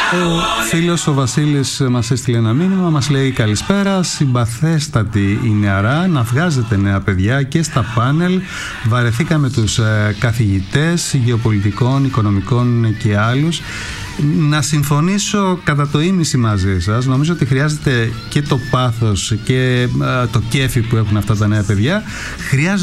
Ο φίλος ο Βασίλης μας έστειλε ένα μήνυμα, μας λέει καλησπέρα, συμπαθέστατη η νεαρά να βγάζετε νέα παιδιά και στα πάνελ. Βαρεθήκαμε τους καθηγητές γεωπολιτικών, οικονομικών και άλλους. Να συμφωνήσω κατά το ίμιση μαζί σας. Νομίζω ότι χρειάζεται και το πάθος και το κέφι που έχουν αυτά τα νέα παιδιά. Χρειάζεται